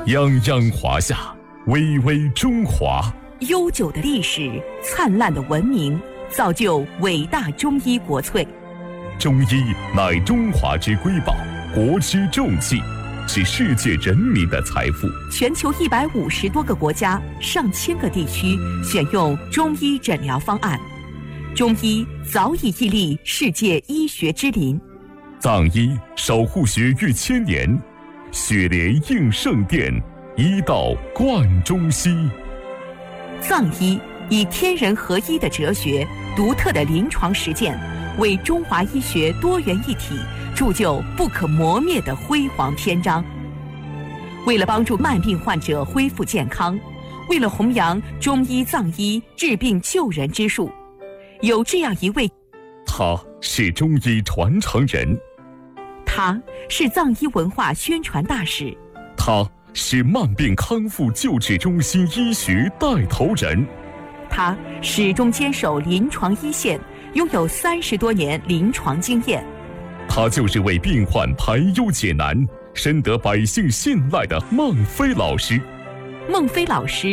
泱泱华夏，巍巍中华。 悠久的历史，灿烂的文明，造就伟大中医国粹。 中医乃中华之瑰宝，国之重器，是世界人民的财富。 全球150多个国家、上千个地区选用中医诊疗方案，中医早已屹立世界医学之林。 藏医守护学逾千年，血莲应圣殿，医道贯中西。 藏医以天人合一的哲学、独特的临床实践，为中华医学多元一体铸就不可磨灭的辉煌篇章。为了帮助慢病患者恢复健康，为了弘扬中医藏医治病救人之术，有这样一位， 他是中医传承人， 他是藏医文化宣传大使， 他是慢病康复救治中心医学带头人， 他始终坚守临床一线，拥有30多年临床经验。 他就是为病患排忧解难、深得百姓信赖的孟非老师。 孟非老师